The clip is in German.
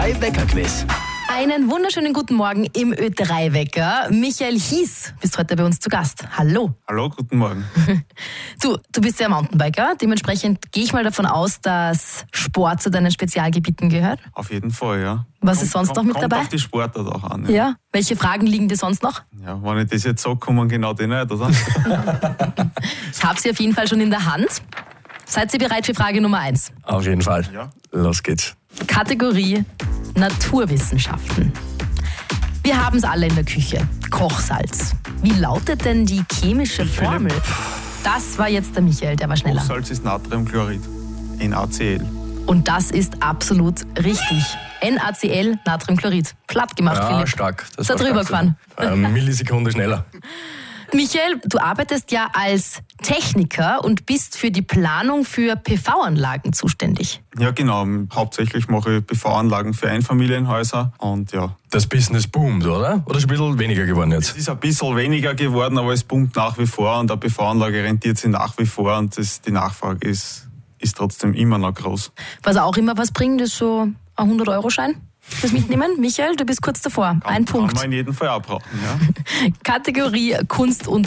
Ö3-Wecker-Quiz. Einen wunderschönen guten Morgen im Ö3-Wecker. Michael Hies, bist heute bei uns zu Gast. Hallo. Hallo, guten Morgen. Du bist ja Mountainbiker. Dementsprechend gehe ich mal davon aus, dass Sport zu deinen Spezialgebieten gehört. Auf jeden Fall, ja. Was ist sonst noch mit dabei? Kommt auf die Sportart auch an. Ja. Welche Fragen liegen dir sonst noch? Ja, wenn ich das jetzt sage, kommen genau die nicht, oder? Ich habe sie auf jeden Fall schon in der Hand. Seid ihr bereit für Frage Nummer 1? Auf jeden Fall. Ja. Los geht's. Kategorie Naturwissenschaften. Wir haben es alle in der Küche. Kochsalz. Wie lautet denn die chemische Formel? Das war jetzt der Michael, der war schneller. Kochsalz ist Natriumchlorid, NaCl. Und das ist absolut richtig. NaCl, Natriumchlorid. Platt gemacht, Ja, Philipp. stark. Das Ist er war drüber stark. gefahren. Millisekunde schneller. Michael, du arbeitest ja als Techniker und bist für die Planung für PV-Anlagen zuständig. Ja, genau. Hauptsächlich mache ich PV-Anlagen für Einfamilienhäuser und ja. Das Business boomt, oder? Oder ist ein bisschen weniger geworden Es jetzt? ist ein bisschen weniger geworden, aber es boomt nach wie vor und eine PV-Anlage rentiert sich nach wie vor und die Nachfrage ist trotzdem immer noch groß. Was auch immer was bringt, ist so ein 100-Euro-Schein. Das mitnehmen? Michael, du bist kurz davor. Ein Punkt. Kann man in jedem Fall auch brauchen, ja. Kategorie Kunst und